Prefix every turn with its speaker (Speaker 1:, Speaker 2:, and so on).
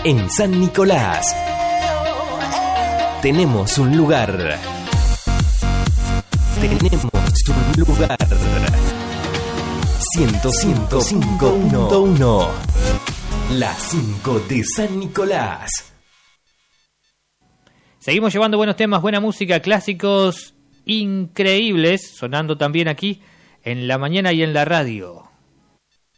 Speaker 1: En San Nicolás tenemos un lugar. Tenemos un lugar. 105.1. Las 5 de San Nicolás.
Speaker 2: Seguimos llevando buenos temas, buena música, clásicos increíbles, sonando también aquí en la mañana y en la radio.